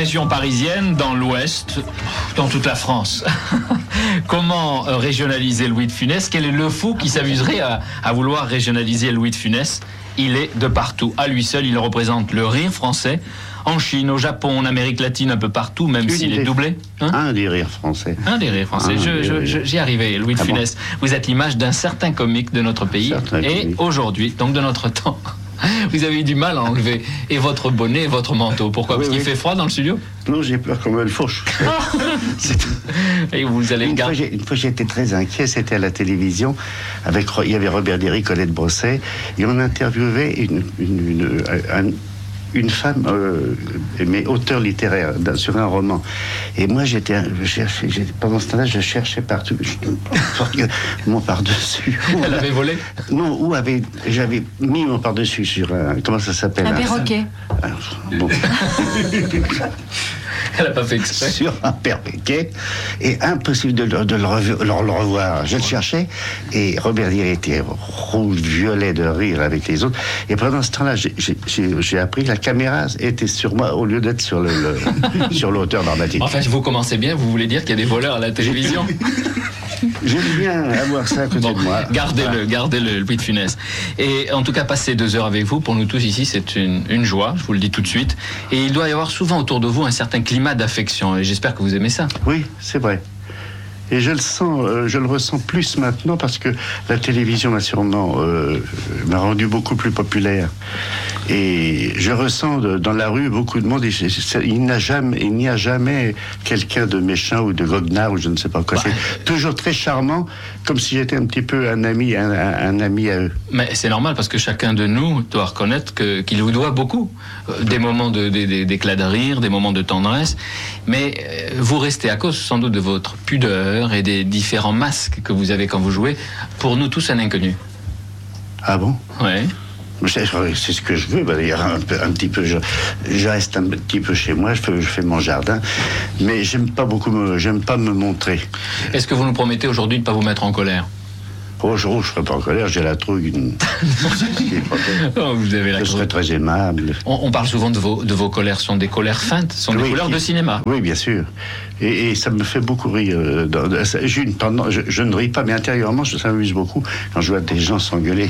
région parisienne, dans l'Ouest, dans toute la France. Comment régionaliser Louis de Funès? Quel est le fou qui s'amuserait à vouloir régionaliser Louis de Funès? Il est de partout. À lui seul, il représente le rire français. En Chine, au Japon, en Amérique latine, un peu partout, même s'il est doublé. Un des rires français. Un des rires français. J'y arrivais, Louis de Funès. Bon. Vous êtes l'image d'un certain comique de notre pays. Et aujourd'hui, donc de notre temps, vous avez eu du mal à enlever et votre bonnet et votre manteau. Pourquoi? Parce qu'il fait froid dans le studio? Non, j'ai peur qu'on me le fauche. Et vous allez une fois, j'étais très inquiet. C'était à la télévision. Il y avait Robert Derry, Colette Brosset. Et on interviewait une femme, mais auteur littéraire, sur un roman. Et moi, pendant ce temps-là, je cherchais partout. Mon pardessus. Elle avait volé? Non, j'avais mis mon pardessus sur un... Comment ça s'appelle? Un perroquet. Bon. Elle n'a pas fait exprès. Sur un perroquet. Et impossible de le revoir. Je le cherchais. Et Robert Derry était rouge, violet de rire avec les autres. Et pendant ce temps-là, j'ai appris que la caméra était sur moi au lieu d'être sur l'auteur dramatique. Enfin, vous commencez bien. Vous voulez dire qu'il y a des voleurs à la télévision? J'aime bien avoir ça à côté de moi. Gardez-le, Louis de Funès. Et en tout cas, passer 2 heures avec vous, pour nous tous ici, c'est une joie, je vous le dis tout de suite. Et il doit y avoir souvent autour de vous un certain climat d'affection. Et j'espère que vous aimez ça. Oui, c'est vrai. Et je le ressens plus maintenant parce que la télévision m'a sûrement m'a rendu beaucoup plus populaire. Et je ressens dans la rue beaucoup de monde. Il n'y a jamais quelqu'un de méchant ou de goguenard ou je ne sais pas quoi. Ouais. C'est toujours très charmant, comme si j'étais un petit peu un ami à eux. Mais c'est normal parce que chacun de nous doit reconnaître qu'il vous doit beaucoup. Des moments d'éclat de rire, des moments de tendresse. Mais vous restez à cause sans doute de votre pudeur et des différents masques que vous avez quand vous jouez, pour nous tous un inconnu. Ah bon? Ouais. C'est ce que je veux, d'ailleurs, un petit peu. Je reste un petit peu chez moi, je fais mon jardin, mais j'aime pas me montrer. Est-ce que vous nous promettez aujourd'hui de ne pas vous mettre en colère? Oh, je ne serai pas en colère, j'ai la trouille. Vous avez la je serai très aimable. On parle souvent de vos colères, ce sont des colères feintes, ce sont des colères de cinéma. Oui, bien sûr. Et ça me fait beaucoup rire. J'ai une tendance, je ne ris pas, mais intérieurement, ça m'amuse beaucoup quand je vois des gens s'engueuler.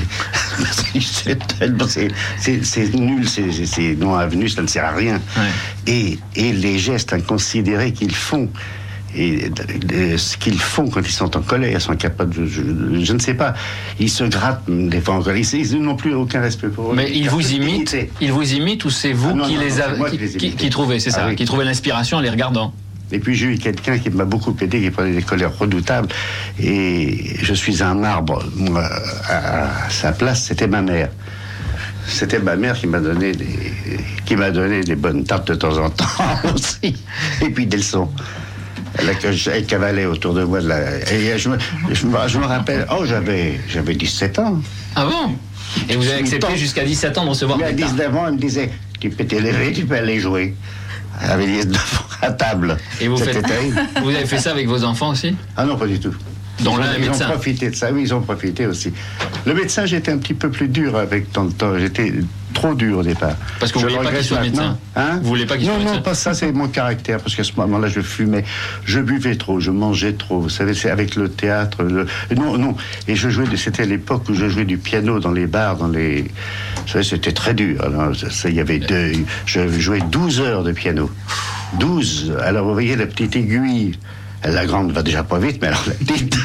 C'est nul, c'est non avenu, ça ne sert à rien. Ouais. Et les gestes inconsidérés qu'ils font. Et ce qu'ils font quand ils sont en colère, ils sont capables de... Je ne sais pas. Ils se grattent des fois en colère. Ils n'ont plus aucun respect pour eux. Mais ils vous imitent ou c'est vous qui trouvez, c'est ça, qui trouvez l'inspiration en les regardant? Et puis j'ai eu quelqu'un qui m'a beaucoup aidé, qui prenait des colères redoutables. Et je suis un marbre. Moi, à sa place, c'était ma mère. C'était ma mère qui m'a donné des bonnes tapes de temps en temps aussi. Et puis des leçons. Elle cavalait autour de moi. Et je me rappelle, j'avais 17 ans. Ah bon? Et vous avez accepté jusqu'à 17 ans de recevoir des tapes? À 19 ans, elle me disait, tu peux t'élever, tu peux aller jouer. Elle avait des à table. Et vous avez fait ça avec vos enfants aussi? Ah non, pas du tout. Dont l'un est médecin. Ils ont profité de ça, oui, ils ont profité aussi. Le médecin, j'étais un petit peu plus dur avec dans le temps. J'étais trop dur au départ. Parce que vous ne voulez pas qu'il soit médecin? Hein? Vous voulez pas qu'il soit médecin? Non, pas ça, c'est mon caractère. Parce qu'à ce moment-là, je fumais, je buvais trop, je mangeais trop. Vous savez, c'est avec le théâtre. Non. Et c'était à l'époque où je jouais du piano dans les bars, Vous savez, c'était très dur. Alors, il y avait je jouais 12 heures de piano. 12. Alors, vous voyez la petite aiguille. La grande va déjà pas vite, mais alors la petite...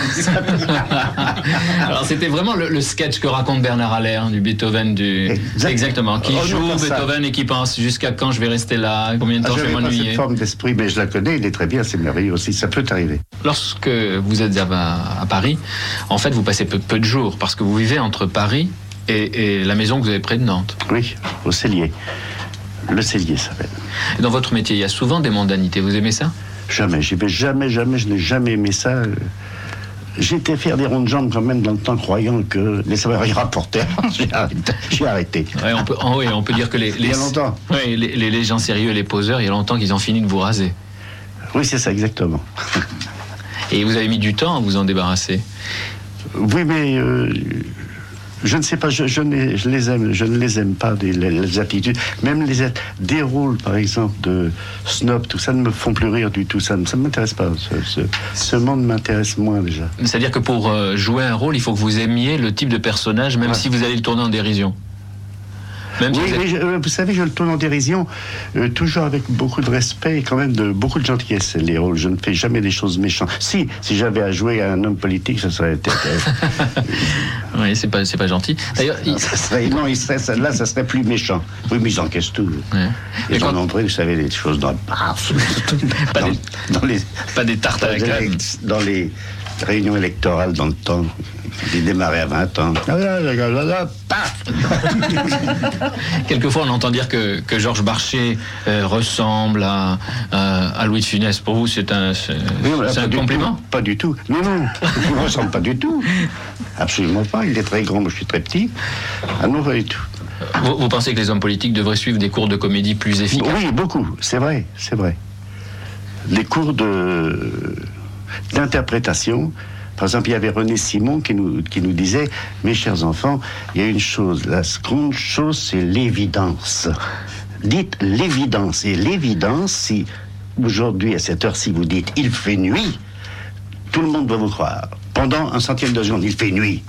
Alors c'était vraiment le sketch que raconte Bernard Haller, du Beethoven, Exactement. Qui joue Beethoven et qui pense jusqu'à quand je vais rester là, combien de temps je vais m'ennuyer. Pas cette forme d'esprit, mais je la connais, il est très bien, c'est merveilleux aussi, ça peut arriver. Lorsque vous êtes à Paris, en fait vous passez peu de jours, parce que vous vivez entre Paris et la maison que vous avez près de Nantes. Oui, au Cellier. Le Cellier s'appelle. Dans votre métier, il y a souvent des mondanités, vous aimez ça? Jamais, je n'ai jamais aimé ça. J'ai été faire des ronds de jambes quand même dans le temps, croyant que ça va rien rapporter. J'ai arrêté. Ouais, on peut dire que il y a longtemps. Ouais, les gens sérieux et les poseurs, il y a longtemps qu'ils ont fini de vous raser. Oui, c'est ça, exactement. Et vous avez mis du temps à vous en débarrasser? Oui, mais Je ne sais pas, je ne les aime pas, les attitudes. Même des rôles, par exemple, de snob, tout ça ne me font plus rire du tout. Ça ne m'intéresse pas. Ce monde m'intéresse moins déjà. C'est-à-dire que pour jouer un rôle, il faut que vous aimiez le type de personnage, même si vous allez le tourner en dérision. Même si vous savez, je le tourne en dérision, toujours avec beaucoup de respect et quand même beaucoup de gentillesse, les rôles. Je ne fais jamais des choses méchantes. Si j'avais à jouer à un homme politique, ça serait... Oui, c'est pas gentil. D'ailleurs, ça serait plus méchant. Oui, mais ils encaissent tout. Ouais. Et Jean André, vous savez, des choses dans pas des tartes à la crème. Dans les réunions électorales dans le temps. Il démarrait à 20 ans. Quelquefois, on entend dire que Georges Marchais ressemble à Louis de Funès. Pour vous, c'est un compliment ? Pas du tout. Non, il ne ressemble pas du tout. Absolument pas. Il est très grand, moi je suis très petit. Ah non, pas du tout. Vous pensez que les hommes politiques devraient suivre des cours de comédie plus efficaces ? Oui, beaucoup. C'est vrai. Les cours d'interprétation. Par exemple, il y avait René Simon qui nous disait « Mes chers enfants, il y a une chose, la seconde chose, c'est l'évidence. Dites l'évidence. Et l'évidence, si aujourd'hui, à cette heure-ci, vous dites « Il fait nuit », tout le monde va vous croire. Pendant un centième de seconde, il fait nuit.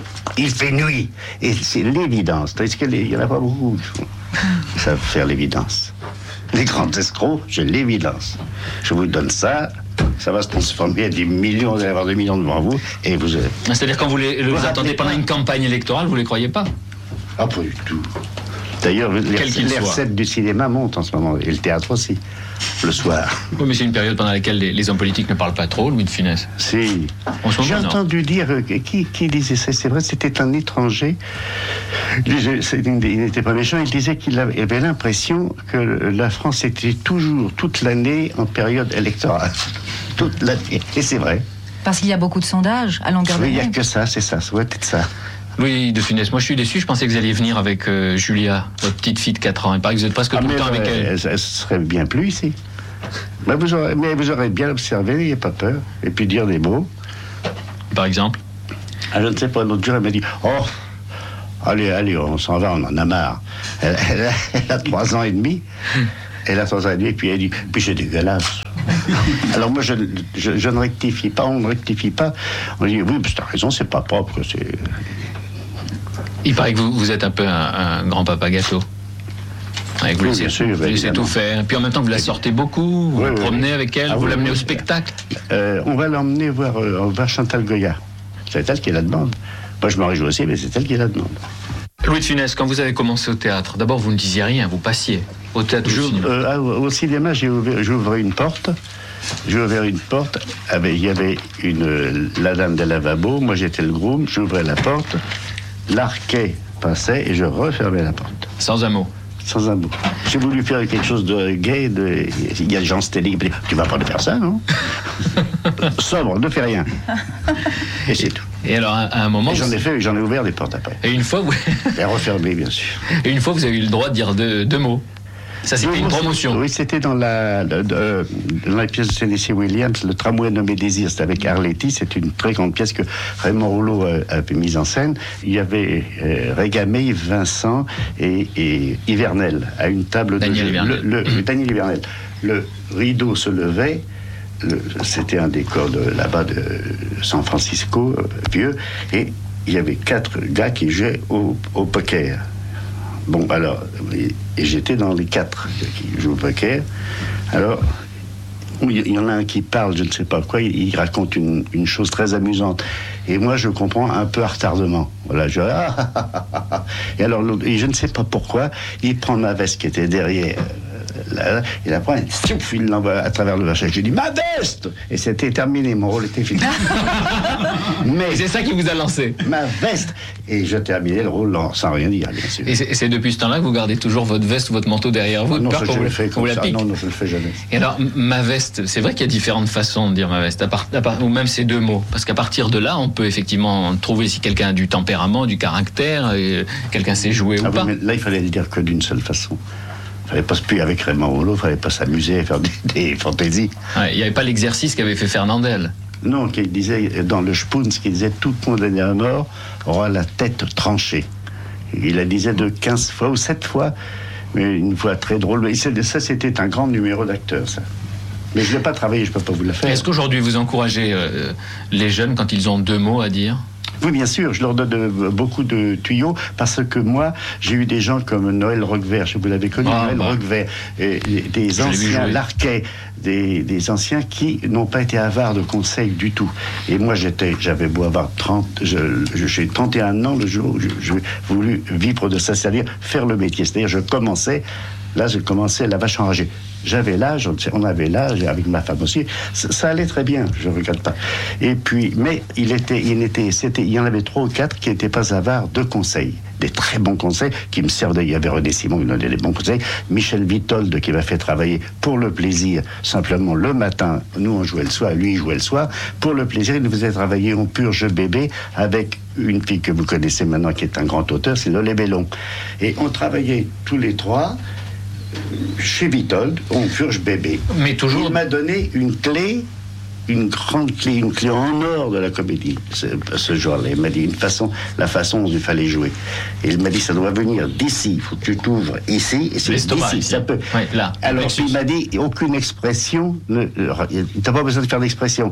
Et c'est l'évidence. Est-ce qu'il n'y en a pas beaucoup qui savent faire l'évidence. Les grands escrocs, j'ai l'évidence. Je vous donne ça... Ça va se transformer à des millions, vous allez avoir 2 millions devant vous, et vous allez... C'est-à-dire quand vous attendez pendant une campagne électorale, vous ne les croyez pas ? Ah, pas du tout. D'ailleurs, les recettes du cinéma montent en ce moment, et le théâtre aussi, le soir. Oui, mais c'est une période pendant laquelle les hommes politiques ne parlent pas trop, Louis de Funès. Si. J'ai entendu dire, qui disait ça, c'est vrai, c'était un étranger, il n'était pas méchant, il disait qu'il avait l'impression que la France était toujours, toute l'année, en période électorale. Toute l'année, et c'est vrai. Parce qu'il y a beaucoup de sondages à longueur d'année. Oui, il n'y a que ça, c'est ça, ça doit être ça. Louis de Funès, moi je suis déçu, je pensais que vous alliez venir avec Julia, votre petite fille de 4 ans. Il paraît que vous êtes presque tout le temps avec elle. Elle serait bien plus ici. Mais vous aurez bien observé, n'ayez pas peur. Et puis dire des mots. Par exemple ? Je ne sais pas, l'autre jour elle m'a dit « Oh, allez, on s'en va, on en a marre. » Elle a 3 ans et demi. Elle a 3 ans et demi, et puis elle dit « Puis c'est dégueulasse. » Alors moi je ne rectifie pas, on ne rectifie pas. On dit « Oui, tu as raison, c'est pas propre, c'est... » Il paraît que vous êtes un peu un grand papa gâteau. Avec vous laissez tout faire. Puis en même temps, vous la sortez beaucoup, vous vous promenez avec elle, vous l'amenez au spectacle. On va l'emmener voir Chantal Goya. C'est elle qui la demande. Moi, je m'en réjouis aussi, mais c'est elle qui la demande. Louis de Funès, quand vous avez commencé au théâtre, d'abord, vous ne disiez rien, vous passiez au théâtre ou au cinéma. Au cinéma, j'ai ouvert une porte. Il y avait la dame des lavabos, moi j'étais le groom, j'ouvrais la porte, l'arquet passait et je refermais la porte. Sans un mot. Sans un mot. J'ai voulu faire quelque chose de gai, il y a Jean Stelly qui me dit « Tu vas pas le faire ça, non ?» Sobre, ne fais rien. Et c'est tout. Et alors, à un moment... Et j'en ai ouvert des portes après. Et une fois, Et refermé, bien sûr. Et une fois, vous avez eu le droit de dire deux mots. Ça, c'était une promotion. Oui, c'était dans la pièce de Tennessee Williams, Le tramway nommé Désir. C'était avec Arletty. C'est une très grande pièce que Raymond Rouleau avait mise en scène. Il y avait Régamey, Vincent et Hivernel à une table Daniel de Hivernel. Daniel Hivernel. Le rideau se levait. C'était un décor là-bas de San Francisco, vieux. Et il y avait 4 gars qui jouaient au poker. Bon, alors, et j'étais dans les 4 qui jouent au poker. Alors, il y en a un qui parle, je ne sais pas quoi, il raconte une chose très amusante. Et moi, je comprends un peu à retardement. Voilà, et alors, et je ne sais pas pourquoi, il prend ma veste qui était derrière. Il la prend, il l'envoie à travers le vachage. J'ai dit, ma veste! Et c'était terminé, mon rôle était fini. Mais c'est ça qui vous a lancé. Ma veste! Et je terminais le rôle sans rien dire, bien sûr. Et c'est depuis ce temps-là que vous gardez toujours votre veste ou votre manteau derrière vous? Non, ça, je le fais comme ça. Non, je le fais jamais. Et alors, ma veste, c'est vrai qu'il y a différentes façons de dire ma veste, ou même ces 2 mots. Parce qu'à partir de là, on peut effectivement trouver si quelqu'un a du tempérament, du caractère, quelqu'un sait jouer ou pas. Mais là, il fallait le dire que d'une seule façon. Il fallait pas se plier avec Raymond Rouleau, il fallait pas s'amuser à faire des fantaisies. Il n'y avait pas l'exercice qu'avait fait Fernandel. Non, qui disait, dans le Spoons, qui disait « Tout condamné à mort aura la tête tranchée ». Il la disait de 15 fois ou 7 fois, mais une voix très drôle. Mais ça, c'était un grand numéro d'acteur, ça. Mais je ne l'ai pas travaillé, je ne peux pas vous le faire. Est-ce qu'aujourd'hui vous encouragez les jeunes quand ils ont 2 mots à dire ? Oui, bien sûr, je leur donne beaucoup de tuyaux parce que moi, j'ai eu des gens comme Noël Roquevert, je vous l'avez connu, Noël Roquevert, des anciens Larquet, des anciens qui n'ont pas été avares de conseils du tout. Et moi, j'avais beau avoir 30, j'ai 31 ans le jour où j'ai voulu vivre de ça, c'est-à-dire faire le métier. C'est-à-dire, je commençais la vache enragée. J'avais l'âge, on avait l'âge, avec ma femme aussi, ça allait très bien, je ne regrette pas. Et puis, mais il y en avait 3 ou 4 qui n'étaient pas avares de conseils, des très bons conseils qui me servaient. Il y avait René Simon qui donnait des bons conseils, Michel Vitold qui m'a fait travailler pour le plaisir, simplement le matin, nous on jouait le soir, lui il jouait le soir, pour le plaisir, il nous faisait travailler en purge bébé avec une fille que vous connaissez maintenant qui est un grand auteur, c'est Lolé Bellon. Et on travaillait tous les 3 chez Vitold, on purge bébé. Mais toujours. Il m'a donné une clé, une grande clé, une clé en or de la comédie. Ce jour-là, il m'a dit la façon dont il fallait jouer. Et il m'a dit, ça doit venir d'ici. Il faut que tu t'ouvres ici. Et c'est d'ici. Ça peut. Ouais, là. Alors, il m'a dit, aucune expression. T'as pas besoin de faire d'expression.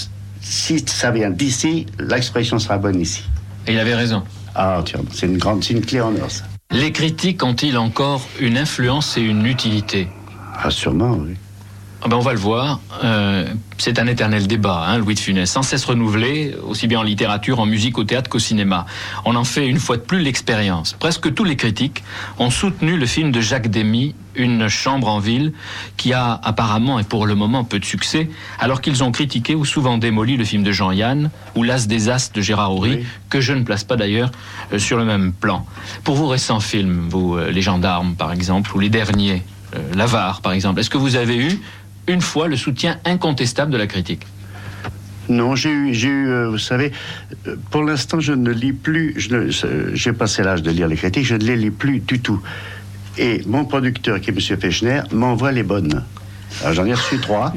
Si ça vient d'ici, l'expression sera bonne ici. Et il avait raison. Ah, tiens, c'est une clé en or, ça. Les critiques ont-ils encore une influence et une utilité ? Ah, sûrement, oui. Ah ben on va le voir. C'est un éternel débat, Louis de Funès, sans cesse renouvelé, aussi bien en littérature, en musique, au théâtre qu'au cinéma. On en fait une fois de plus l'expérience. Presque tous les critiques ont soutenu le film de Jacques Demy, Une chambre en ville, qui a apparemment et pour le moment peu de succès, alors qu'ils ont critiqué ou souvent démoli le film de Jean-Yann ou L'As des As de Gérard Houry, que je ne place pas d'ailleurs sur le même plan. Pour vos récents films, Les Gendarmes par exemple, ou les derniers, L'Avare par exemple, est-ce que vous avez eu une fois le soutien incontestable de la critique ? Non, j'ai eu, vous savez, pour l'instant, je ne lis plus, j'ai passé l'âge de lire les critiques, je ne les lis plus du tout. Et mon producteur, qui est M. Fechner, m'envoie les bonnes. Alors, j'en ai reçu 3.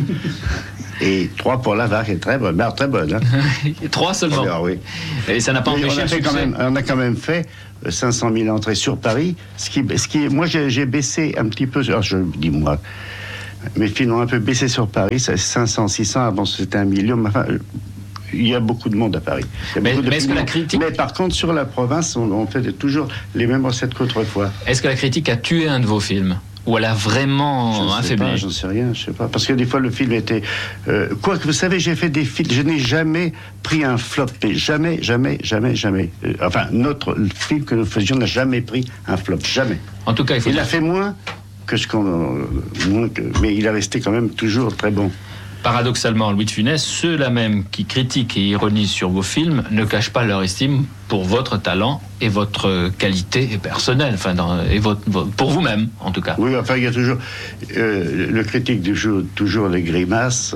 Et 3 pour L'Avare, qui est très bonne. Très bonne, hein. 3 seulement. Alors, oui. Et ça n'a pas empêché le succès. On a quand même fait 500 000 entrées sur Paris. Moi, j'ai baissé un petit peu. Alors, je dis moi. Mes films ont un peu baissé sur Paris, c'est 500, 600, avant c'était 1 million, mais enfin, il y a beaucoup de monde à Paris. Mais est-ce que la critique... Mais par contre, sur la province, on fait toujours les mêmes recettes qu'autrefois. Est-ce que la critique a tué un de vos films ? Ou elle a vraiment affaibli ? J'en sais rien, je sais pas. Parce que des fois, le film était... Quoique, vous savez, j'ai fait des films, je n'ai jamais pris un flop. Jamais. Enfin, notre film que nous faisions n'a jamais pris un flop. Jamais. En tout cas, il a fait moins... mais il est resté quand même toujours très bon. Paradoxalement, Louis de Funès, ceux-là même qui critiquent et ironisent sur vos films ne cachent pas leur estime pour votre talent et votre qualité personnelle, pour vous-même, en tout cas. Oui, enfin, il y a toujours... le critique joue toujours les grimaces...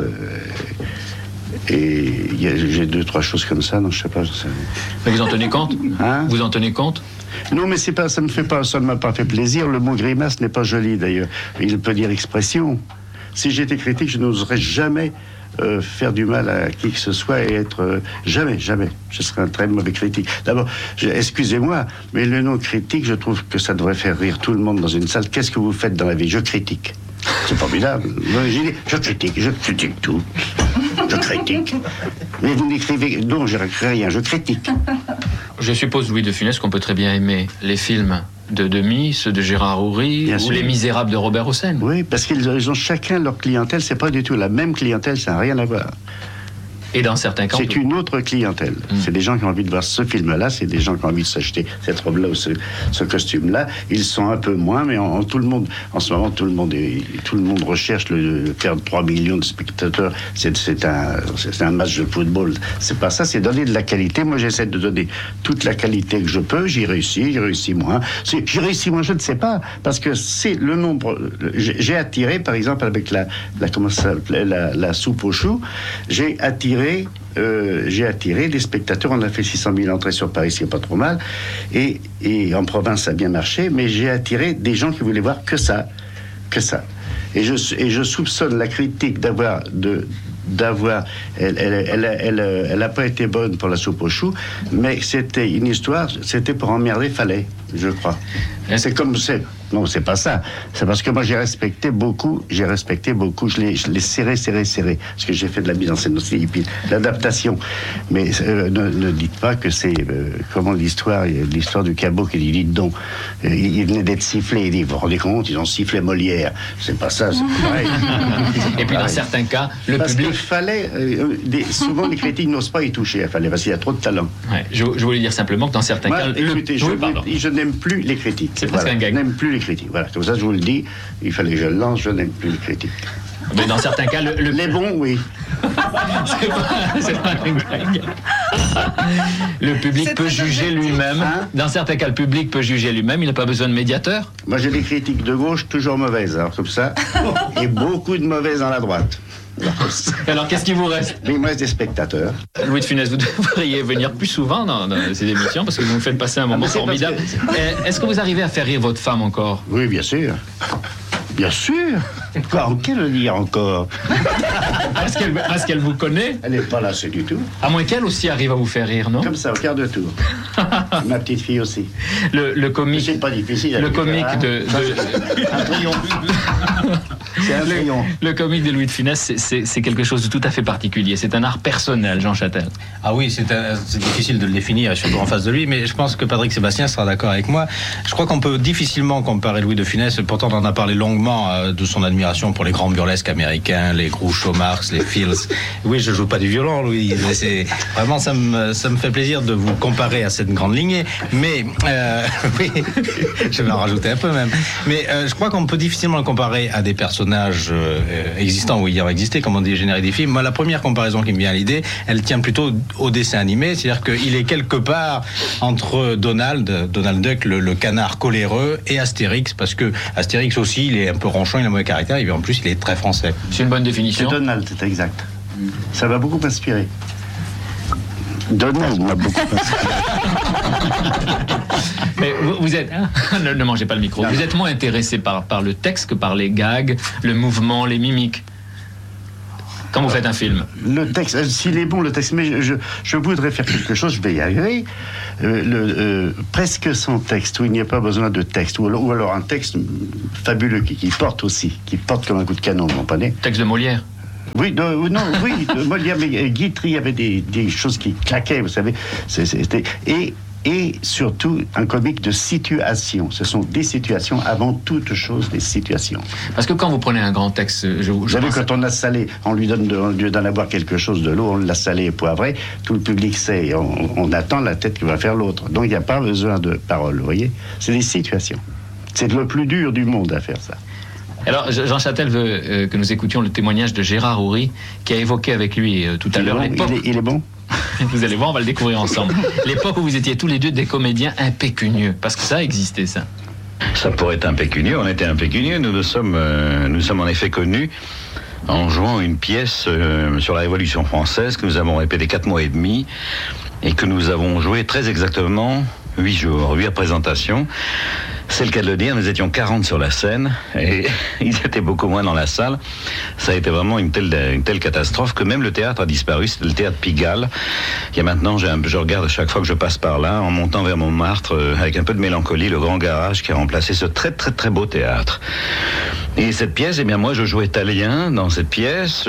et j'ai 2-3 choses comme ça, non, je sais pas. Mais vous en tenez compte ? Vous en tenez compte ? Non, mais ça ne m'a pas fait plaisir. Le mot grimace n'est pas joli d'ailleurs. Il peut dire expression. Si j'étais critique, je n'oserais jamais faire du mal à qui que ce soit et être... jamais. Je serais un très mauvais critique. D'abord, excusez-moi, mais le nom critique, je trouve que ça devrait faire rire tout le monde dans une salle. Qu'est-ce que vous faites dans la vie ? Je critique. C'est formidable. Je critique tout. Je critique. Mais vous n'écrivez... Non, je n'écris rien, je critique. Je suppose, Louis de Funès, qu'on peut très bien aimer les films de Demy, ceux de Gérard Houry, ou Les Misérables de Robert Hossein. Oui, parce qu'ils ont chacun leur clientèle. C'est pas du tout la même clientèle, ça n'a rien à voir. Et dans certains cas, c'est une autre clientèle. C'est des gens qui ont envie de voir ce film-là, c'est des gens qui ont envie de s'acheter cette robe-là ou ce costume-là. Ils sont un peu moins, mais tout le monde, en ce moment, tout le monde recherche le faire 3 millions de spectateurs. C'est un match de football. C'est pas ça, c'est donner de la qualité. Moi, j'essaie de donner toute la qualité que je peux. J'y réussis moins. J'y réussis moins, je ne sais pas, parce que c'est le nombre. J'ai attiré, par exemple, avec comment ça s'appelait, la soupe aux choux, j'ai attiré des spectateurs. On a fait 600 000 entrées sur Paris, c'est pas trop mal. Et en province, ça a bien marché, mais j'ai attiré des gens qui voulaient voir que ça. Et je soupçonne la critique elle n'a pas été bonne pour la soupe aux choux, mais c'était une histoire, c'était pour emmerder, fallait. je crois. Non, c'est pas ça. C'est parce que moi, j'ai respecté beaucoup, je l'ai serré. Parce que j'ai fait de la mise en scène aussi, et puis l'adaptation. Mais ne dites pas que c'est, comment l'histoire du cabot qui dit, dites donc, il venait d'être sifflé, il dit, vous vous rendez compte, ils ont sifflé Molière. C'est pas ça, c'est pareil. Et puis dans certains cas, le parce public... qu'il fallait, souvent les critiques n'osent pas y toucher, parce qu'il y a trop de talent. Ouais, je voulais dire simplement que dans certains cas... Écoutez, je n'aime plus les critiques. C'est presque un gag. Je n'aime plus les critiques. Voilà, comme ça je vous le dis, il fallait que je le lance, je n'aime plus les critiques. Mais dans certains cas, les bons, oui. c'est pas un gag. Le public peut juger lui-même. Hein? Dans certains cas, le public peut juger lui-même. Il n'a pas besoin de médiateur. Moi, j'ai des critiques de gauche toujours mauvaises, alors comme ça, et beaucoup de mauvaises dans la droite. Alors, qu'est-ce qui vous reste? Mais il me reste des spectateurs. Louis de Funès, vous devriez venir plus souvent dans ces émissions parce que vous nous faites passer un moment formidable. Est-ce que vous arrivez à faire rire votre femme encore? Oui, bien sûr. Bien sûr. Quoi, quelle dire encore? Parce qu'elle vous connaît? Elle n'est pas lassée du tout. À moins qu'elle aussi arrive à vous faire rire, non? Comme ça, au quart de tour. Ma petite fille aussi. Le comique. C'est pas difficile. Le comique un triomphe. C'est un triomphe. Le comique de Louis de Funès, c'est quelque chose de tout à fait particulier. C'est un art personnel, Jean Châtel. Ah oui, c'est difficile de le définir, je suis en face de lui, mais je pense que Patrick Sébastien sera d'accord avec moi. Je crois qu'on peut difficilement comparer Louis de Funès, pourtant on en a parlé longuement de son admiration pour les grands burlesques américains, les Groucho Marx, les Fields. Oui, je joue pas du violon, Louis, mais c'est vraiment ça me fait plaisir de vous comparer à cette grande lignée, mais oui, je vais en rajouter un peu même. Mais je crois qu'on peut difficilement le comparer à des personnages existants ou ayant existé, comme on dit, génériques des films. Moi, la première comparaison qui me vient à l'idée, elle tient plutôt au dessin animé, c'est-à-dire qu'il est quelque part entre Donald Duck, le canard coléreux, et Astérix, parce que Astérix aussi, il est un peu ronchon, il a un mauvais caractère, et en plus, il est très français. C'est une bonne définition. C'est Donald, c'est exact. Ça m'a beaucoup inspiré. Donald m'a beaucoup inspiré. Mais vous êtes... ne mangez pas le micro. Vous êtes moins intéressé par le texte que par les gags, le mouvement, les mimiques. Quand vous faites un film. Le texte, s'il est bon, le texte, mais je voudrais faire quelque chose, je vais y arriver, presque sans texte, où il n'y a pas besoin de texte, ou alors un texte fabuleux qui porte aussi, qui porte comme un coup de canon, vous comprenez? Texte de Molière. Oui, de Molière, mais Guitry, il y avait des choses qui claquaient, vous savez, et surtout un comique de situation. Ce sont des situations, avant toute chose, des situations. Parce que quand vous prenez un grand texte... Vous savez, quand on a salé, on lui donne d'en avoir quelque chose de l'eau, on l'a salé et poivré, tout le public sait, on attend la tête qui va faire l'autre. Donc il n'y a pas besoin de paroles, vous voyez? C'est des situations. C'est le plus dur du monde à faire ça. Alors, Jean Châtel veut que nous écoutions le témoignage de Gérard Houry, qui a évoqué avec lui tout à l'heure l'époque... Il est bon? Vous allez voir, on va le découvrir ensemble. L'époque où vous étiez tous les deux des comédiens impécunieux, parce que ça a existé, ça. Ça pourrait être impécunieux, on était impécunieux, nous sommes en effet connus en jouant une pièce sur la Révolution française que nous avons répétée 4 mois et demi et que nous avons joué très exactement 8 jours, 8 représentations. C'est le cas de le dire, nous étions 40 sur la scène et ils étaient beaucoup moins dans la salle. Ça a été vraiment une telle catastrophe que même le théâtre a disparu. C'était le théâtre Pigalle. Il y a maintenant, je regarde à chaque fois que je passe par là, en montant vers Montmartre, avec un peu de mélancolie, le Grand Garage qui a remplacé ce très très très beau théâtre. Et cette pièce, eh bien moi je jouais Talien dans cette pièce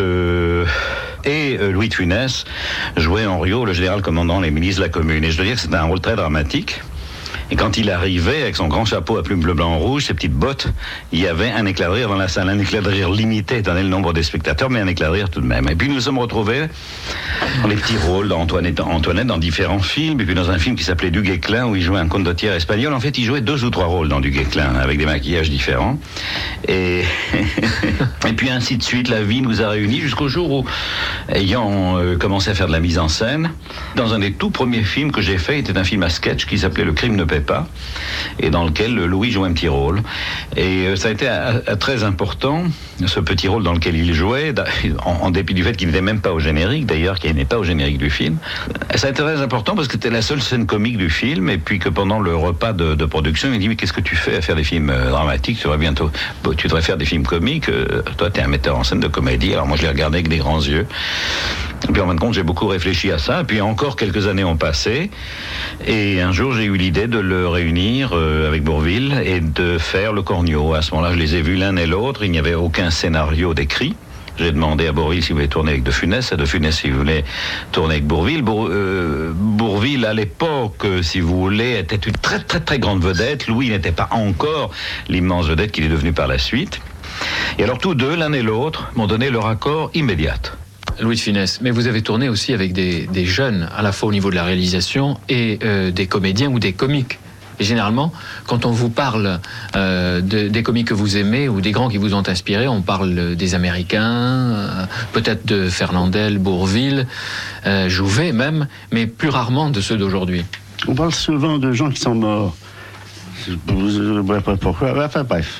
et Louis de Funès jouait Henriot, le général commandant les milices de la Commune. Et je dois dire que c'était un rôle très dramatique. Et quand il arrivait, avec son grand chapeau à plumes bleu, blanc, rouge, ses petites bottes, il y avait un éclat de rire dans la salle. Un éclat de rire limité, étant donné le nombre des spectateurs, mais un éclat de rire tout de même. Et puis nous nous sommes retrouvés dans les petits rôles d'Antoinette dans différents films. Et puis dans un film qui s'appelait Du Guesclin, où il jouait un condottiere espagnol. En fait, il jouait 2 ou 3 rôles dans Du Guesclin, avec des maquillages différents. Et puis ainsi de suite, la vie nous a réunis jusqu'au jour où, ayant commencé à faire de la mise en scène, dans un des tout premiers films que j'ai fait, était un film à sketch qui s'appelait Le Crime ne paie pas, et dans lequel Louis jouait un petit rôle. Et ça a été très important, ce petit rôle dans lequel il jouait, en dépit du fait qu'il n'était même pas au générique, d'ailleurs, qu'il n'est pas au générique du film. Ça a été très important parce que c'était la seule scène comique du film, et puis que pendant le repas de production, il dit: mais qu'est-ce que tu fais à faire des films dramatiques? Tu devrais faire des films comiques. Toi, t'es un metteur en scène de comédie. Alors moi, je l'ai regardé avec des grands yeux. Et puis en fin de compte, j'ai beaucoup réfléchi à ça. Et puis encore quelques années ont passé. Et un jour, j'ai eu l'idée de le réunir avec Bourvil et de faire le Cornio. À ce moment-là, je les ai vus l'un et l'autre. Il n'y avait aucun scénario d'écrit. J'ai demandé à Bourvil s'il voulait tourner avec De Funès, à De Funès s'il voulait tourner avec Bourvil. Bourvil, à l'époque, si vous voulez, était une très très très grande vedette. Louis n'était pas encore l'immense vedette qu'il est devenu par la suite. Et alors tous deux, l'un et l'autre, m'ont donné leur accord immédiat. Louis de Funès, mais vous avez tourné aussi avec des jeunes, à la fois au niveau de la réalisation et des comédiens ou des comiques. Et généralement, quand on vous parle des comiques que vous aimez ou des grands qui vous ont inspiré, on parle des Américains, peut-être de Fernandel, Bourvil, Jouvet même, mais plus rarement de ceux d'aujourd'hui. On parle souvent de gens qui sont morts. Je ne sais pas pourquoi. Enfin, bref.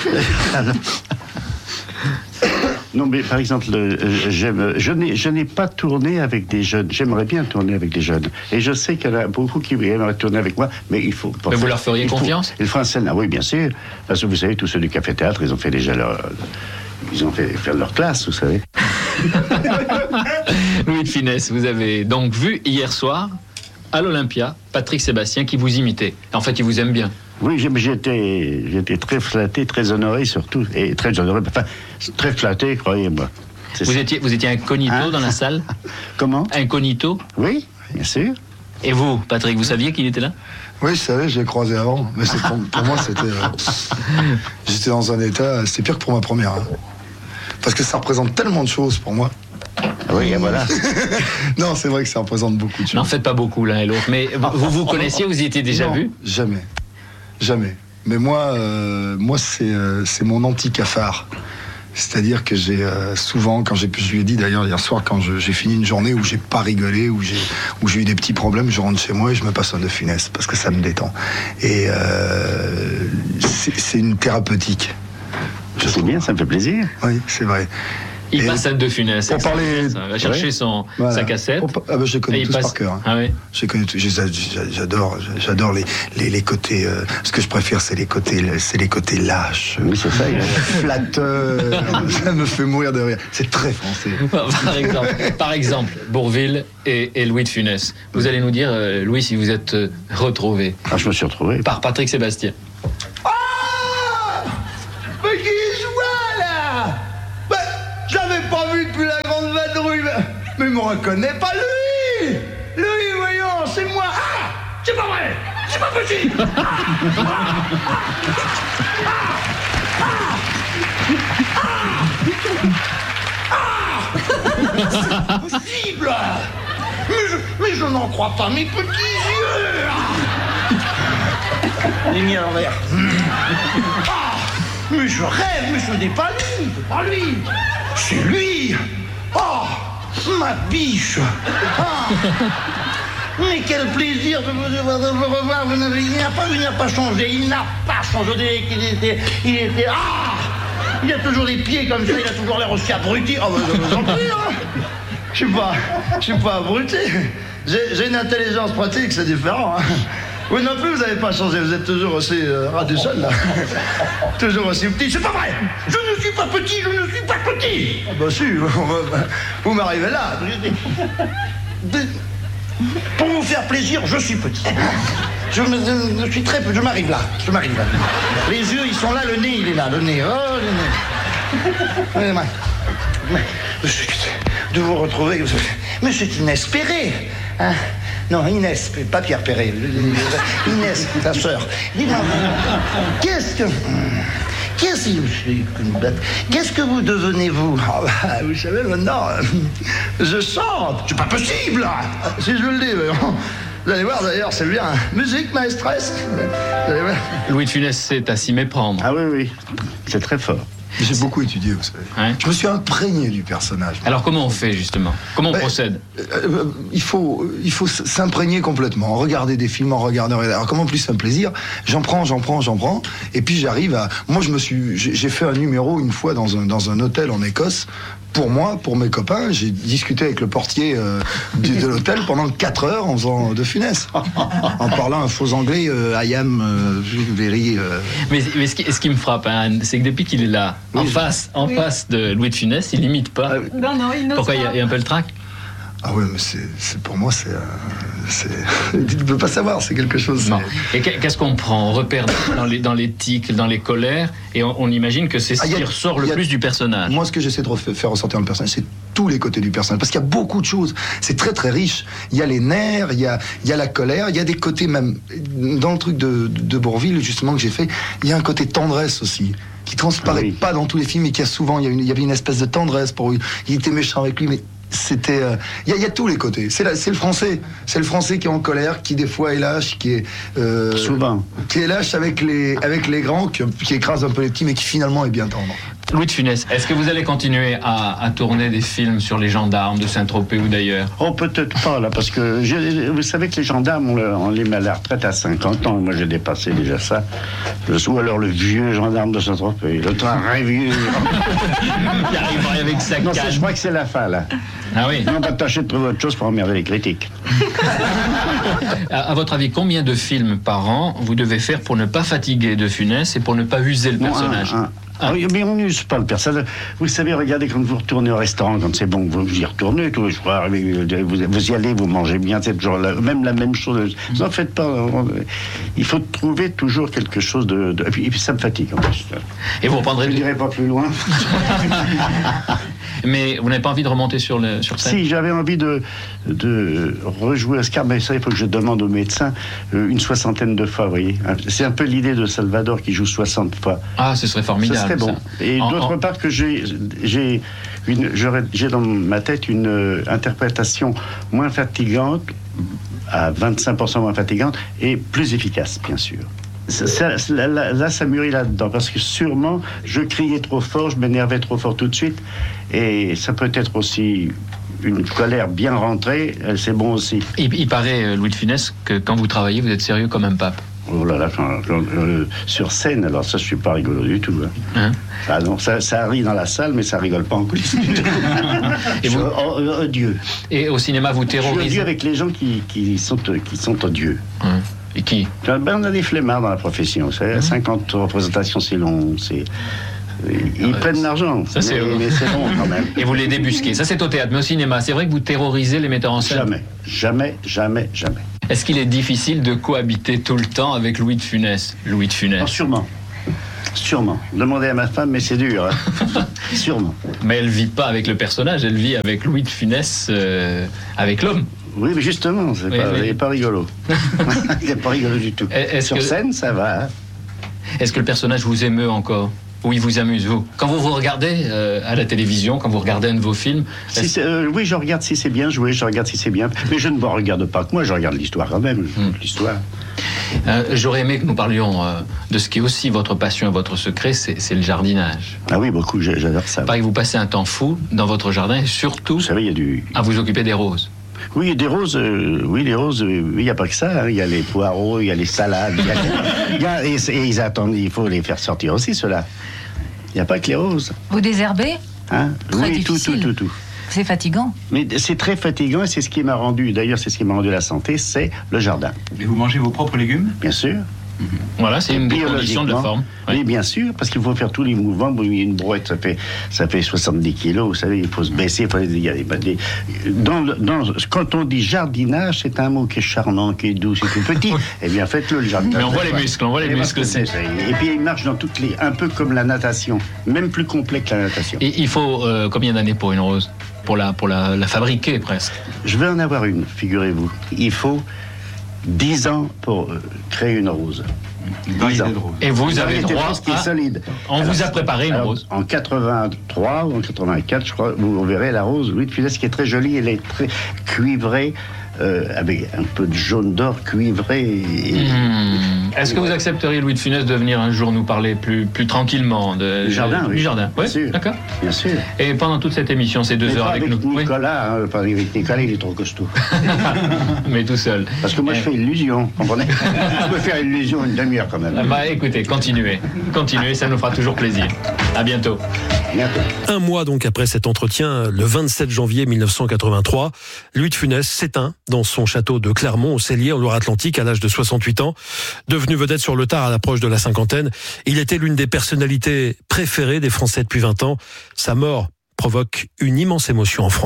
Non, mais par exemple, je n'ai pas tourné avec des jeunes. J'aimerais bien tourner avec des jeunes. Et je sais qu'il y en a beaucoup qui aimeraient tourner avec moi, mais il faut... Mais vous leur feriez confiance ? Ils font un scénario, oui, bien sûr. Parce que vous savez, tous ceux du café-théâtre, ils ont fait déjà ils ont fait faire leur classe, vous savez. Louis de Funès, vous avez donc vu hier soir, à l'Olympia, Patrick Sébastien qui vous imitait. En fait, il vous aime bien. Oui, j'étais très flatté, très honoré surtout, et très honoré, enfin, très flatté, croyez-moi. Vous étiez incognito dans la salle ? Comment ? Incognito ? Oui, bien sûr. Et vous, Patrick, vous saviez qu'il était là ? Oui, je savais, je l'ai croisé avant, mais pour moi, c'était... j'étais dans un état, c'était pire que pour ma première. Hein. Parce que ça représente tellement de choses pour moi. Oui, voilà. Non, c'est vrai que ça représente beaucoup de choses. N'en faites pas beaucoup l'un et l'autre, mais vous connaissiez, vous y étiez déjà vu ? Jamais. Mais moi c'est mon anti-cafard. C'est-à-dire que j'ai souvent, je lui ai dit d'ailleurs hier soir, quand j'ai fini une journée où j'ai pas rigolé, où j'ai eu des petits problèmes, je rentre chez moi et je me passe un De Funès, parce que ça me détend. Et c'est une thérapeutique. Je sais bien, ça me fait plaisir. Oui, c'est vrai. Il passe à De Funès. Pour parler... Il va chercher sa cassette. Je connais tous par cœur. Hein. Ah oui. Je connais tous. J'adore les côtés. Ce que je préfère, c'est les côtés lâches. Oui, c'est ça. Flatteurs. Ça me fait mourir de rire. C'est très français. Par exemple, Bourvil et Louis de Funès. Vous allez nous dire, Louis, si vous êtes retrouvé. Ah, je me suis retrouvé. Par Patrick Sébastien. Depuis la grande vadrouille, mais il me reconnaît pas, lui, voyons, c'est moi. Ah, c'est pas vrai, c'est pas possible. C'est pas possible. Mais je n'en crois pas mes petits yeux. Les miens à l'envers. Mais je rêve, mais ce n'est pas lui, c'est lui. Oh, ma biche. Mais quel plaisir de vous revoir. Il n'a pas changé. Il a toujours les pieds comme ça. Il a toujours l'air aussi abruti. Oh, je vous en prie, hein. Je suis pas abruti. J'ai une intelligence pratique, c'est différent. Hein. Vous non plus, vous n'avez pas changé. Vous êtes toujours aussi ras du sol, là. Toujours aussi petit. C'est pas vrai. Je ne suis pas petit. Ah bah si, vous m'arrivez là. Pour vous faire plaisir, je suis petit. Je suis très petit. Je m'arrive là. Les yeux, ils sont là. Le nez, il est là. Le nez. Oh, le nez. De vous retrouver. Mais c'est inespéré. Hein? Non, Inès, pas Pierre Perret. Inès, ta sœur. Dis-moi, qu'est-ce que vous devenez, vous? Vous savez, maintenant, je chante. C'est pas possible. Si je le dis, vous allez voir, d'ailleurs, c'est bien. Musique maestresque. Vous allez voir. Louis de Funès, c'est à s'y méprendre. Ah oui, c'est très fort. J'ai beaucoup étudié, vous savez. Ouais. Je me suis imprégné du personnage. Alors comment on fait, justement? Comment on procède? Il faut s'imprégner complètement, regarder des films, en regarder. Alors comment plus c'est un plaisir, j'en prends. Et puis j'arrive à... Moi, j'ai fait un numéro une fois dans un hôtel en Écosse. Pour moi, pour mes copains, j'ai discuté avec le portier de l'hôtel pendant 4 heures en faisant De Funès. En parlant un faux anglais, I am very... Mais ce qui me frappe, hein, c'est que depuis qu'il est là, en face de Louis de Funès, il n'imite pas. Non, il n'ose Pourquoi pas. il y a un peu le trac? Ah ouais, mais c'est pour moi, tu ne peux pas savoir, c'est quelque chose. Non. Et qu'est-ce qu'on prend? On repère dans les tics, dans les colères, et on imagine que c'est ce qui ressort le plus du personnage. Moi, ce que j'essaie de faire ressortir dans le personnage, c'est tous les côtés du personnage, parce qu'il y a beaucoup de choses. C'est très très riche. Il y a les nerfs, il y a la colère, il y a des côtés même dans le truc de Bourvil justement que j'ai fait. Il y a un côté tendresse aussi qui transparaît pas dans tous les films, mais qui a souvent il y avait une espèce de tendresse il était méchant avec lui, mais c'était il y a tous les côtés. C'est le français qui est en colère, qui des fois est lâche, qui est souvent qui est lâche avec les grands, qui écrase un peu les petits, mais qui finalement est bien tendre. Louis de Funès, est-ce que vous allez continuer à tourner des films sur les gendarmes de Saint-Tropez ou d'ailleurs? Oh, peut-être pas, là, parce que vous savez que les gendarmes, on les met à la retraite à 50 ans. Moi, j'ai dépassé déjà ça. Ou alors le vieux gendarme de Saint-Tropez, le très vieux. Qui arriverait avec sa canne. Non, je crois que c'est la fin, là. Ah oui. On va tâcher de trouver autre chose pour emmerder les critiques. À votre avis, combien de films par an vous devez faire pour ne pas fatiguer de Funès et pour ne pas user le personnage? Oui, mais on n'use pas le personnage. Vous savez, regardez, quand vous retournez au restaurant, quand c'est bon, vous y retournez, tout, je crois, vous y allez, vous mangez bien, c'est toujours la même chose. Vous n'en faites pas. Il faut trouver toujours quelque chose de... Et puis ça me fatigue, en plus. Et vous reprendrez... Je n'irai pas plus loin. Mais vous n'avez pas envie de remonter sur scène? Si, j'avais envie de rejouer Oscar, mais ça, il faut que je demande au médecin une 60aine de fois, vous voyez. C'est un peu l'idée de Salvador qui joue 60 fois. Ah, ce serait formidable. Ça serait bon. Et d'autre part que j'ai dans ma tête une interprétation moins fatigante, à 25% moins fatigante, et plus efficace, bien sûr. Là, ça mûrit là-dedans, parce que sûrement, je criais trop fort, je m'énervais trop fort tout de suite, et ça peut être aussi une colère bien rentrée, c'est bon aussi. Il paraît, Louis de Funès, que quand vous travaillez, vous êtes sérieux comme un pape. Oh là là, sur scène, alors ça, je suis pas rigolo du tout. Hein. Ah non, ça rit dans la salle, mais ça rigole pas en coulisses. Et vous, odieux. Et au cinéma, vous terrorisez? Je suis odieux avec les gens qui sont odieux. Et qui? On a des flemmards dans la profession. 50 représentations, c'est long. Ils prennent l'argent, mais c'est bon quand même. Et vous les débusquez. Ça, c'est au théâtre. Mais au cinéma, c'est vrai que vous terrorisez les metteurs en scène? Jamais. Est-ce qu'il est difficile de cohabiter tout le temps avec Louis de Funès? Oh, sûrement. Demandez à ma femme, mais c'est dur. Hein. Sûrement. Mais elle vit pas avec le personnage, elle vit avec Louis de Funès, avec l'homme. Oui, mais justement, il n'est pas rigolo. Il n'est pas rigolo du tout. Sur scène, ça va. Hein. Est-ce que le personnage vous émeut encore? Ou il vous amuse, vous? Quand vous regardez à la télévision, quand vous regardez un de vos films... oui, je regarde si c'est bien joué, je regarde si c'est bien... Mais je ne regarde pas que moi, je regarde l'histoire quand même. L'histoire. J'aurais aimé que nous parlions de ce qui est aussi votre passion et votre secret, c'est le jardinage. Ah oui, beaucoup, j'adore ça. Pareil, vous passez un temps fou dans votre jardin, et surtout, vous savez, à vous occuper des roses. Oui, des roses, les roses, il n'y a pas que ça. Il y a les poireaux, il y a les salades. Et ils attendent, il faut les faire sortir aussi, ceux-là. Il n'y a pas que les roses. Vous désherbez? Oui, difficile. tout. C'est fatigant. Mais c'est très fatigant et c'est ce qui m'a rendu la santé, c'est le jardin. Et vous mangez vos propres légumes? Bien sûr. Voilà, c'est une des conditions de la forme. Oui, bien sûr, parce qu'il faut faire tous les mouvements. Une brouette, ça fait 70 kilos, vous savez, il faut se baisser. Quand on dit jardinage, c'est un mot qui est charmant, qui est doux, c'est tout petit. Eh bien, faites-le, le jardinage. Mais on voit les muscles, Et puis, il marche dans toutes les... Un peu comme la natation, même plus complet que la natation. Et il faut combien d'années pour une rose? Pour la fabriquer, presque? Je vais en avoir une, figurez-vous. Il faut 10 ans pour créer une rose. 10 ans. Et vous avez droit qui est solide. Vous a préparé une rose. En 83 ou en 84, je crois, vous verrez la rose Louis de Funès qui est très jolie. Elle est très cuivrée, avec un peu de jaune d'or cuivré. Est-ce que vous accepteriez, Louis de Funès, de venir un jour nous parler plus tranquillement du jardin? Du jardin, bien sûr. D'accord. Bien sûr. Et pendant toute cette émission, ces 2 heures avec nous. Nicolas, pas avec Nicolas, il est trop costaud. Mais tout seul. Parce que moi, je fais illusion, comprenez? Je peux faire illusion une demi-heure quand même. Écoutez, continuez, ça nous fera toujours plaisir. À bientôt. Un mois donc après cet entretien, le 27 janvier 1983, Louis de Funès s'éteint dans son château de Clermont, au Cellier, en Loire-Atlantique, à l'âge de 68 ans. Devenu vedette sur le tard à l'approche de la cinquantaine, il était l'une des personnalités préférées des Français depuis 20 ans. Sa mort provoque une immense émotion en France. Pour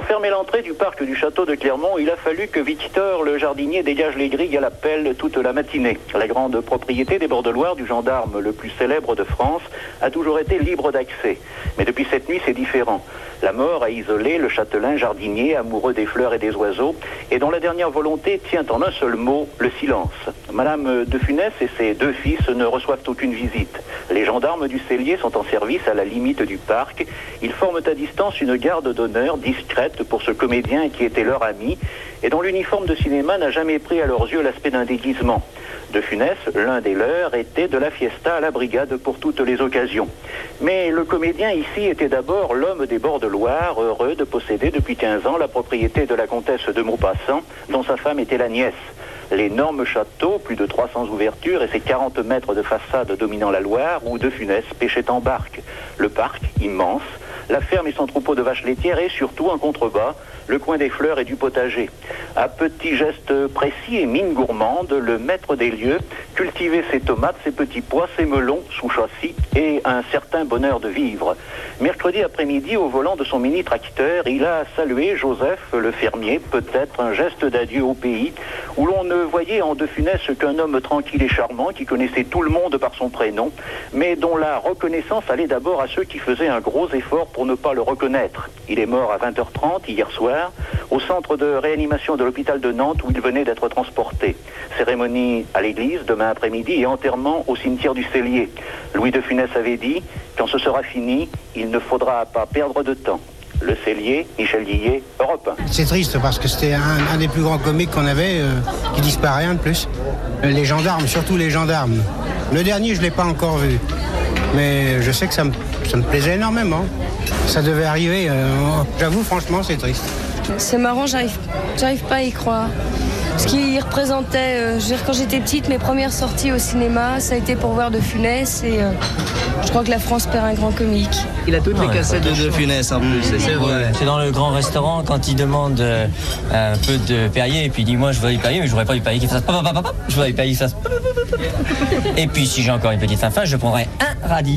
Pour fermer l'entrée du parc du château de Clermont, il a fallu que Victor, le jardinier, dégage les grilles à la pelle toute la matinée. La grande propriété des bords de Loire du gendarme le plus célèbre de France a toujours été libre d'accès. Mais depuis cette nuit, c'est différent. La mort a isolé le châtelain jardinier, amoureux des fleurs et des oiseaux, et dont la dernière volonté tient en un seul mot, le silence. Madame de Funès et ses 2 fils ne reçoivent aucune visite. Les gendarmes du Cellier sont en service à la limite du parc. Ils forment à distance une garde d'honneur discrète pour ce comédien qui était leur ami et dont l'uniforme de cinéma n'a jamais pris à leurs yeux l'aspect d'un déguisement. De Funès, l'un des leurs, était de la fiesta à la brigade pour toutes les occasions. Mais le comédien ici était d'abord l'homme des bords de Loire, heureux de posséder depuis 15 ans la propriété de la comtesse de Maupassant, dont sa femme était la nièce. L'énorme château, plus de 300 ouvertures et ses 40 mètres de façade dominant la Loire, où De Funès pêchait en barque. Le parc, immense, la ferme et son troupeau de vaches laitières et surtout en contrebas, le coin des fleurs et du potager. À petits gestes précis et mine gourmande, le maître des lieux cultivait ses tomates, ses petits pois, ses melons sous châssis et un certain bonheur de vivre. Mercredi après-midi, au volant de son mini-tracteur, il a salué Joseph, le fermier, peut-être un geste d'adieu au pays, où l'on ne voyait en De Funès qu'un homme tranquille et charmant qui connaissait tout le monde par son prénom, mais dont la reconnaissance allait d'abord à ceux qui faisaient un gros effort pour ne pas le reconnaître. Il est mort à 20h30 hier soir, au centre de réanimation de l'hôpital de Nantes où il venait d'être transporté. Cérémonie à l'église demain après-midi et enterrement au cimetière du Cellier. Louis de Funès avait dit, quand ce sera fini, il ne faudra pas perdre de temps. Le Cellier, Michel Guillet, Europe 1. C'est triste parce que c'était un des plus grands comiques qu'on avait, qui disparaît un de plus. Les gendarmes, surtout les gendarmes. Le dernier, je ne l'ai pas encore vu. Mais je sais que ça me plaisait énormément. Ça devait arriver. J'avoue, franchement, c'est triste. C'est marrant, j'arrive pas à y croire. Ce qu'il représentait, quand j'étais petite, mes premières sorties au cinéma, ça a été pour voir De Funès et je crois que la France perd un grand comique. Il a toutes les cassettes de Funès en plus, c'est vrai. C'est dans le grand restaurant quand il demande un peu de Perrier et puis il dit moi je veux du Perrier mais je voudrais pas du Perrier qui fasse je voudrais du Perrier qui fasse et puis si j'ai encore une petite fanfare je prendrais un radis.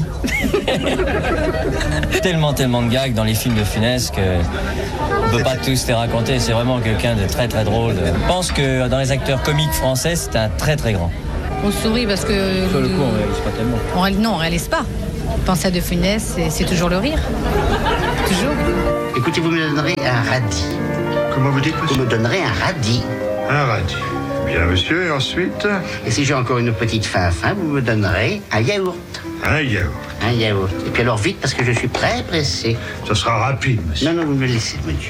tellement de gags dans les films de Funès que on peut pas tous les raconter, c'est vraiment quelqu'un de très très drôle. Je pense que dans les acteurs comiques français c'est un très très grand. On sourit parce que sur le coup on réalise pas tellement. Non, on réalise pas. Penser à De Funès, c'est toujours le rire. Toujours. Écoutez, vous me donnerez un radis. Comment vous dites, monsieur ? Vous me donnerez un radis. Un radis. Bien, monsieur, et ensuite ? Et si j'ai encore une petite faim, vous me donnerez un yaourt. Un yaourt. Un yaourt. Et puis alors vite, parce que je suis très pressé. Ça sera rapide, monsieur. Non, vous me laissez, monsieur.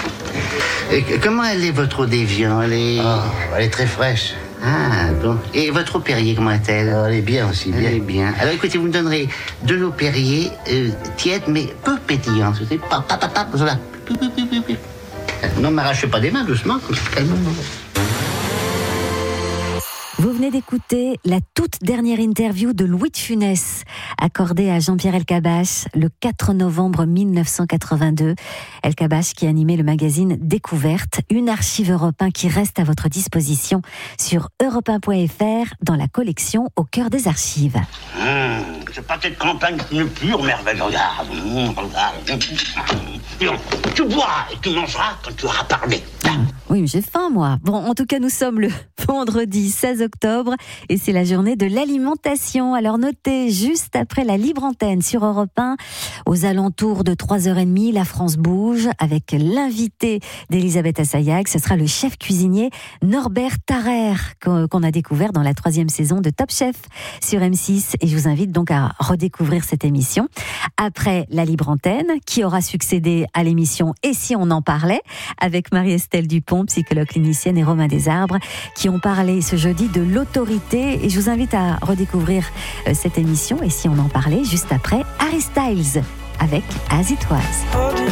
Et comment elle est, votre eau d'évian ? Elle est très fraîche. Ah, bon. Et votre eau Perrier, comment est-elle ? Elle est bien aussi, bien. Elle est bien. Alors écoutez, vous me donnerez de l'eau Perrier tiède, mais peu pétillante. Vous savez, voilà. Non, m'arrachez pas des mains, doucement, calmement. Vous venez d'écouter la toute dernière interview de Louis de Funès, accordée à Jean-Pierre Elkabbach le 4 novembre 1982. Elkabbach qui animait le magazine Découverte, une archive Europe 1 qui reste à votre disposition sur europe1.fr dans la collection Au cœur des archives. Ce pâté de campagne, une pure merveille. Regarde. Tu bois et tu mangeras quand tu auras parlé. Oui, mais j'ai faim, moi. Bon, en tout cas, nous sommes le vendredi 16 octobre et c'est la journée de l'alimentation. Alors notez, juste après la libre antenne sur Europe 1, aux alentours de 3h30, la France bouge avec l'invité d'Elisabeth Assayag. Ce sera le chef cuisinier Norbert Tarrer qu'on a découvert dans la 3e saison de Top Chef sur M6. Et je vous invite donc à redécouvrir cette émission. Après la libre antenne, qui aura succédé à l'émission Et si on en parlait, avec Marie-Estelle Dupont, psychologue clinicienne, et Romain Desarbres, qui ont parlé ce jeudi de l'autorité. Et je vous invite à redécouvrir cette émission, Et si on en parlait, juste après Harry Styles, avec As It Was.